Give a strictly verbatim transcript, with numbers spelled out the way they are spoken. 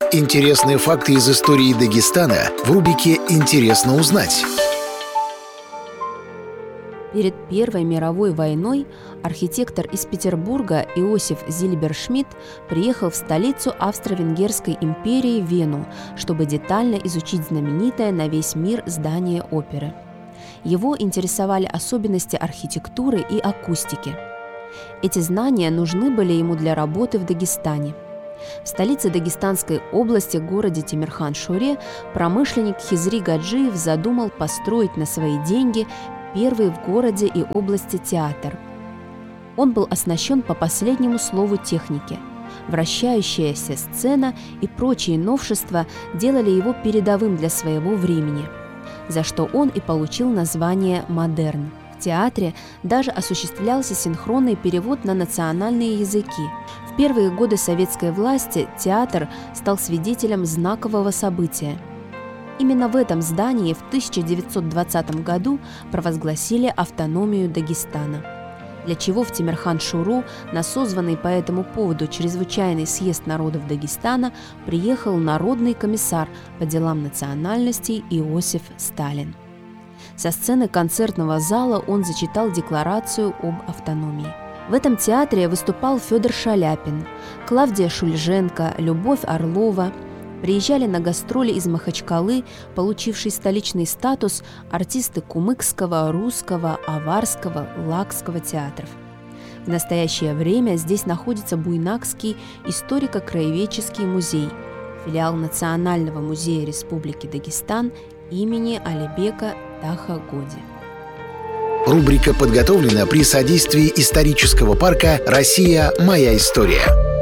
Интересные факты из истории Дагестана в рубрике «Интересно узнать». Перед Первой мировой войной архитектор из Петербурга Иосиф Зильбершмидт приехал в столицу Австро-Венгерской империи Вену, чтобы детально изучить знаменитое на весь мир здание оперы. Его интересовали особенности архитектуры и акустики. Эти знания нужны были ему для работы в Дагестане. В столице Дагестанской области, городе Темирхан-Шуре, промышленник Хизри Гаджиев задумал построить на свои деньги первый в городе и области театр. Он был оснащен по последнему слову техники. Вращающаяся сцена и прочие новшества делали его передовым для своего времени, за что он и получил название «Модерн». В театре даже осуществлялся синхронный перевод на национальные языки. В первые годы советской власти театр стал свидетелем знакового события. Именно в этом здании в тысяча девятьсот двадцатом году провозгласили автономию Дагестана, для чего в Темирхан-Шуру на созванный по этому поводу чрезвычайный съезд народов Дагестана приехал народный комиссар по делам национальностей Иосиф Сталин. Со сцены концертного зала он зачитал декларацию об автономии. В этом театре выступал Федор Шаляпин, Клавдия Шульженко, Любовь Орлова. Приезжали на гастроли из Махачкалы, получивший столичный статус, артисты Кумыкского, Русского, Аварского, Лакского театров. В настоящее время здесь находится Буйнакский историко-краеведческий музей, филиал Национального музея Республики Дагестан имени Алибека Таха-Годи. Рубрика подготовлена при содействии исторического парка «Россия. Моя история».